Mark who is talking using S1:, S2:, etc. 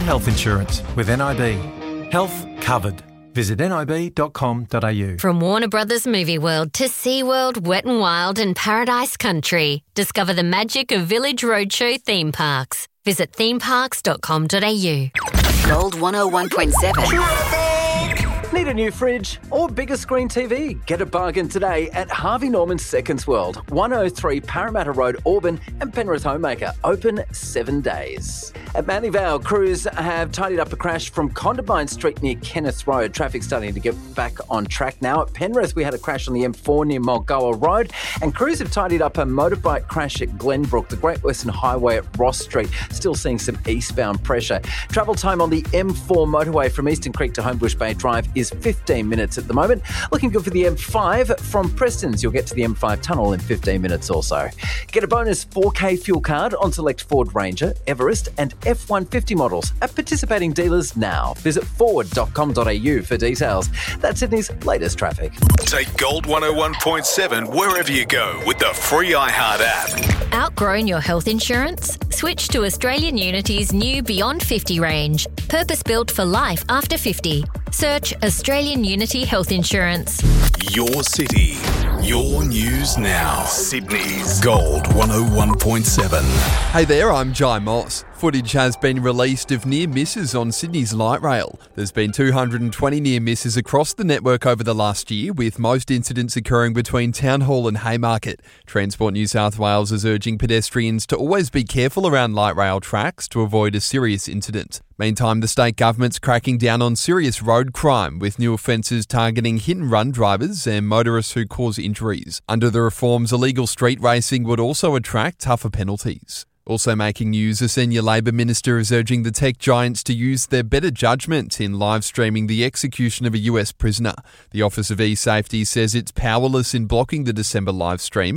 S1: health insurance with NIB. Health covered. Visit nib.com.au.
S2: From Warner Brothers Movie World to SeaWorld, Wet n Wild and Paradise Country. Discover the magic of Village Roadshow theme parks. Visit themeparks.com.au.
S3: Gold 101.7.
S4: Need a new fridge or bigger screen TV? Get a bargain today at Harvey Norman Seconds World, 103 Parramatta Road, Auburn, and Penrith Homemaker. Open 7 days. At Manly Vale, crews have tidied up a crash from Condamine Street near Kenneth Road. Traffic starting to get back on track now. At Penrith, we had a crash on the M4 near Mulgoa Road, and crews have tidied up a motorbike crash at Glenbrook, the Great Western Highway at Ross Street. Still seeing some eastbound pressure. Travel time on the M4 motorway from Eastern Creek to Homebush Bay Drive is 15 minutes at the moment. Looking good for the M5 from Preston's. You'll get to the M5 tunnel in 15 minutes or so. Get a bonus 4K fuel card on select Ford Ranger, Everest and F-150 models at participating dealers now. Visit ford.com.au for details. That's Sydney's latest traffic.
S5: Take Gold 101.7 wherever you go with the free iHeart app.
S2: Outgrown your health insurance? Switch to Australian Unity's new Beyond 50 range. Purpose-built for life after 50. Search Australian Unity Health Insurance.
S5: Your city, your news now. Sydney's Gold 101.7.
S6: Hey there, I'm Jai Moss. Footage has been released of near misses on Sydney's light rail. There's been 220 near misses across the network over the last year, with most incidents occurring between Town Hall and Haymarket. Transport New South Wales is urging pedestrians to always be careful around light rail tracks to avoid a serious incident. Meantime, the state government's cracking down on serious road crime, with new offences targeting hit-and-run drivers and motorists who cause injuries. Under the reforms, illegal street racing would also attract tougher penalties. Also making news, a senior Labor minister is urging the tech giants to use their better judgment in live streaming the execution of a US prisoner. The Office of E-Safety says it's powerless in blocking the December live stream